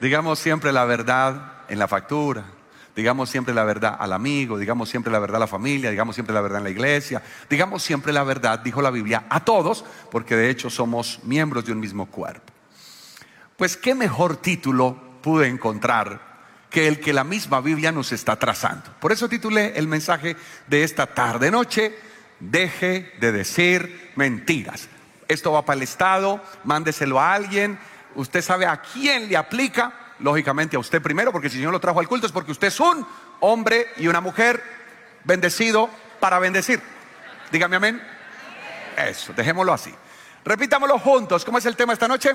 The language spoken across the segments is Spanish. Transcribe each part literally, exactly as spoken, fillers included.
Digamos siempre la verdad en la factura. Digamos siempre la verdad al amigo. Digamos siempre la verdad a la familia. Digamos siempre la verdad en la iglesia. Digamos siempre la verdad, dijo la Biblia, a todos, porque de hecho somos miembros de un mismo cuerpo. Pues qué mejor título pude encontrar que el que la misma Biblia nos está trazando. Por eso titulé el mensaje de esta tarde noche: deje de decir mentiras. Esto va para el Estado, mándeselo a alguien. Usted sabe a quién le aplica. Lógicamente a usted primero, porque si el Señor lo trajo al culto es porque usted es un hombre y una mujer bendecido para bendecir. Dígame amén. Eso, dejémoslo así. Repitámoslo juntos. ¿Cómo es el tema esta noche?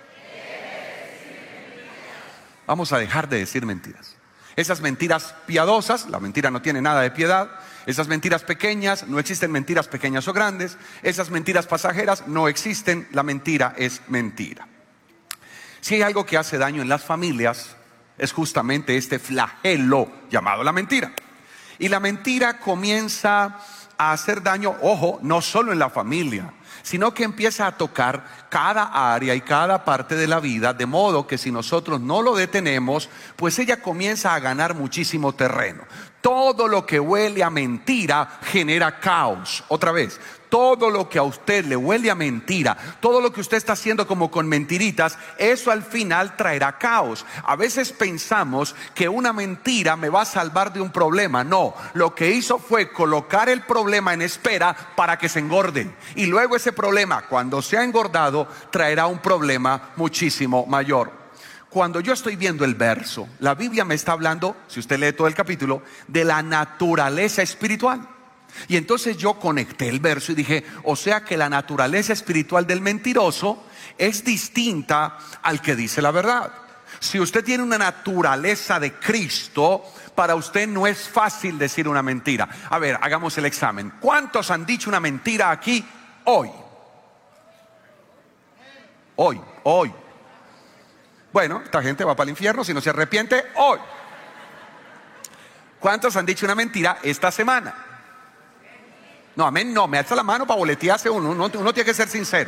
Vamos a dejar de decir mentiras. Esas mentiras piadosas, la mentira no tiene nada de piedad. Esas mentiras pequeñas, no existen mentiras pequeñas o grandes. Esas mentiras pasajeras no existen, la mentira es mentira. Si hay algo que hace daño en las familias, es justamente este flagelo llamado la mentira. Y la mentira comienza a hacer daño, ojo, no solo en la familia, sino que empieza a tocar cada área y cada parte de la vida, de modo que si nosotros no lo detenemos, pues ella comienza a ganar muchísimo terreno. Todo lo que huele a mentira genera caos. Otra vez, todo lo que a usted le huele a mentira, todo lo que usted está haciendo como con mentiritas, eso al final traerá caos. A veces pensamos que una mentira me va a salvar de un problema. No, lo que hizo fue colocar el problema en espera para que se engorde. Y luego ese problema, cuando se ha engordado, traerá un problema muchísimo mayor. Cuando yo estoy viendo el verso, la Biblia me está hablando, si usted lee todo el capítulo, de la naturaleza espiritual. Y entonces yo conecté el verso y dije, o sea que la naturaleza espiritual del mentiroso es distinta al que dice la verdad. Si usted tiene una naturaleza de Cristo, para usted no es fácil decir una mentira. A ver, hagamos el examen. ¿Cuántos han dicho una mentira aquí hoy? Hoy, hoy. Bueno, esta gente va para el infierno si no se arrepiente hoy. ¿Cuántos han dicho una mentira esta semana? No, amén, no, me alza la mano para boletearse uno, uno, uno tiene que ser sincero.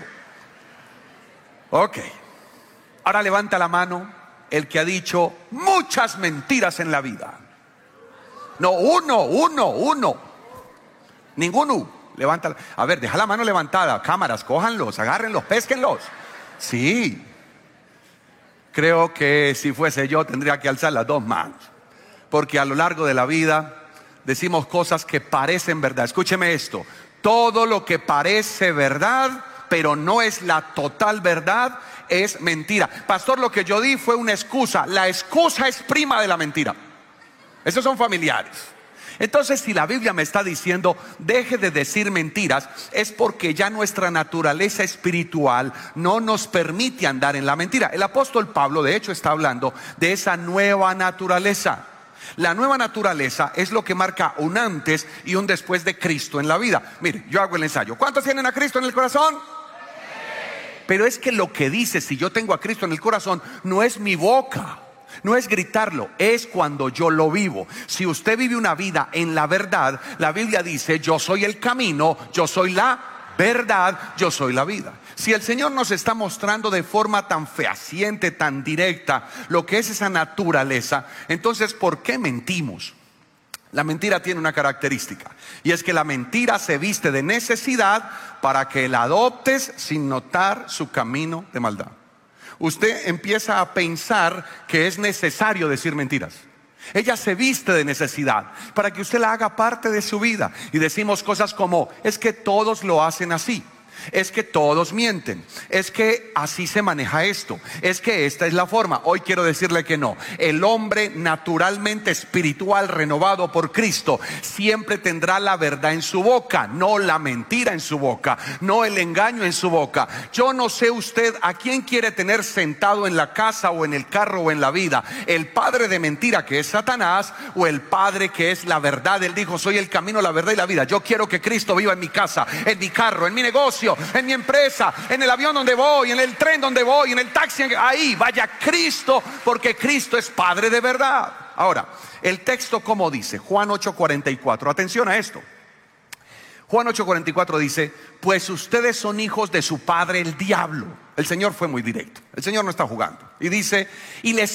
Ok, ahora levanta la mano el que ha dicho muchas mentiras en la vida. No, uno, uno, uno. Ninguno, levanta. A ver, deja la mano levantada, cámaras, cójanlos, agárrenlos, pésquenlos. Sí. Creo que si fuese yo tendría que alzar las dos manos, porque a lo largo de la vida decimos cosas que parecen verdad. Escúcheme esto: todo lo que parece verdad, pero no es la total verdad, es mentira. Pastor, lo que yo di fue una excusa. La excusa es prima de la mentira. Esos son familiares. Entonces, si la Biblia me está diciendo deje de decir mentiras, es porque ya nuestra naturaleza espiritual no nos permite andar en la mentira. El apóstol Pablo de hecho está hablando de esa nueva naturaleza. La nueva naturaleza es lo que marca un antes y un después de Cristo en la vida. Mire, yo hago el ensayo. ¿Cuántos tienen a Cristo en el corazón? Pero es que lo que dice si yo tengo a Cristo en el corazón no es mi boca, no es gritarlo, es cuando yo lo vivo. Si usted vive una vida en la verdad, la Biblia dice: yo soy el camino, yo soy la verdad, yo soy la vida. Si el Señor nos está mostrando de forma tan fehaciente, tan directa, lo que es esa naturaleza, entonces ¿por qué mentimos? La mentira tiene una característica, y es que la mentira se viste de necesidad para que la adoptes sin notar su camino de maldad. Usted empieza a pensar que es necesario decir mentiras. Ella se viste de necesidad para que usted la haga parte de su vida. Y decimos cosas como: es que todos lo hacen así, es que todos mienten, es que así se maneja esto, es que esta es la forma. Hoy quiero decirle que no. El hombre naturalmente espiritual, renovado por Cristo, siempre tendrá la verdad en su boca, no la mentira en su boca, no el engaño en su boca. Yo no sé usted a quién quiere tener sentado en la casa o en el carro o en la vida: el padre de mentira, que es Satanás, o el padre que es la verdad. Él dijo: soy el camino, la verdad y la vida. Yo quiero que Cristo viva en mi casa, en mi carro, en mi negocio, en mi empresa, en el avión donde voy, en el tren donde voy, en el taxi. Ahí vaya Cristo, porque Cristo es Padre de verdad. Ahora, el texto como dice, Juan ocho cuarenta y cuatro, atención a esto. Juan ocho cuarenta y cuatro dice: pues ustedes son hijos de su padre el diablo. El Señor fue muy directo, el Señor no está jugando. Y dice: y les